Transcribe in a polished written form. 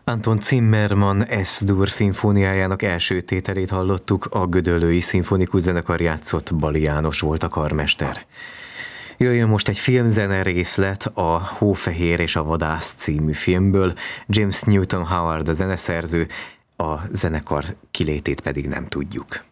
Anton Zimmermann S-dur szimfóniájának első tételét hallottuk, a Gödöllői Szimfonikus Zenekar játszott, Bali János volt a karmester. Jöjjön most egy filmzene részlet a Hófehér és a vadász című filmből, James Newton Howard a zeneszerző, a zenekar kilétét pedig nem tudjuk.